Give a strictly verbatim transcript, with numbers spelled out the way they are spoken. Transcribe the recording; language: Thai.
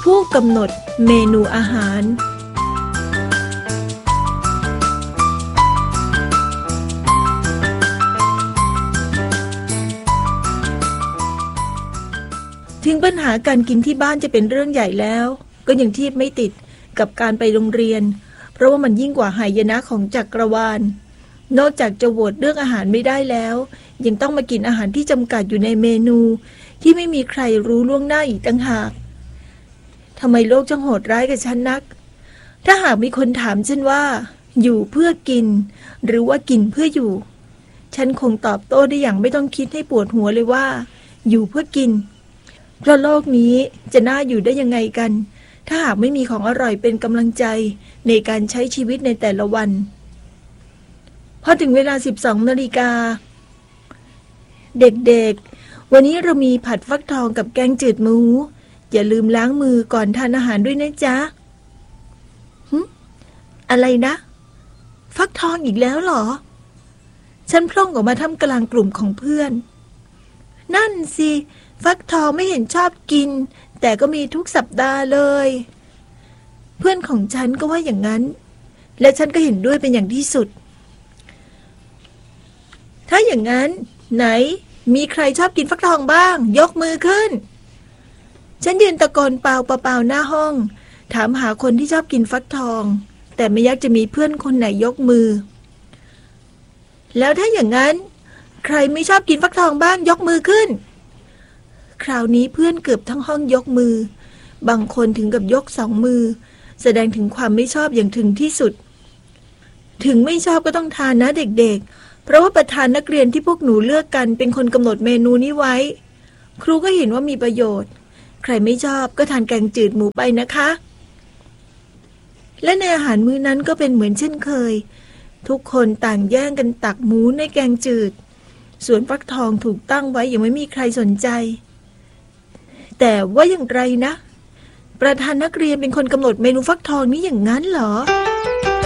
ผู้กำหนดเมนูอาหารถึงปัญหาการกินที่บ้านจะเป็นเรื่องใหญ่แล้วก็ยังเทียบไม่ติดกับการไปโรงเรียนเพราะว่ามันยิ่งกว่าหายนะของจักรวาลนอกจากจะโหวตเรื่องอาหารไม่ได้แล้วยังต้องมากินอาหารที่จำกัดอยู่ในเมนูที่ไม่มีใครรู้ล่วงหน้าอีกต่างหากทำไมโลกจังโหดร้ายกับฉันนักถ้าหากมีคนถามฉันว่าอยู่เพื่อกินหรือว่ากินเพื่ออยู่ฉันคงตอบโต้ได้อย่างไม่ต้องคิดให้ปวดหัวเลยว่าอยู่เพื่อกินเพราะโลกนี้จะน่าอยู่ได้ยังไงกันถ้าหากไม่มีของอร่อยเป็นกำลังใจในการใช้ชีวิตในแต่ละวันพอถึงเวลา สิบสองนาฬิกาเด็กๆวันนี้เรามีผัดฟักทองกับแกงจืดหมูอย่าลืมล้างมือก่อนทานอาหารด้วยนะจ๊ะหึอะไรนะฟักทองอีกแล้วเหรอฉันพล่องออกมาท่ามกลางกลุ่มของเพื่อนนั่นสิฟักทองไม่เห็นชอบกินแต่ก็มีทุกสัปดาห์เลยเพื่อนของฉันก็ว่าอย่างนั้นและฉันก็เห็นด้วยเป็นอย่างที่สุดถ้าอย่างนั้นไหนมีใครชอบกินฟักทองบ้างยกมือขึ้นฉันยืนตะโกนเปล่าเปล่าหน้าห้องถามหาคนที่ชอบกินฟักทองแต่ไม่ยักจะมีเพื่อนคนไหนยกมือแล้วถ้าอย่างนั้นใครไม่ชอบกินฟักทองบ้างยกมือขึ้นคราวนี้เพื่อนเกือบทั้งห้องยกมือบางคนถึงกับยกสองมือแสดงถึงความไม่ชอบอย่างถึงที่สุดถึงไม่ชอบก็ต้องทานนะเด็กๆเพราะว่าประธานนักเรียนที่พวกหนูเลือกกันเป็นคนกำหนดเมนูนี้ไว้ครูก็เห็นว่ามีประโยชน์ใครไม่ชอบก็ทานแกงจืดหมูไปนะคะและในอาหารมื้อนั้นก็เป็นเหมือนเช่นเคยทุกคนต่างแย่งกันตักหมูในแกงจืดส่วนฟักทองถูกตั้งไว้ยังไม่มีใครสนใจแต่ว่าอย่างไรนะประธานนักเรียนเป็นคนกำหนดเมนูฟักทองนี้อย่างนั้นเหรอ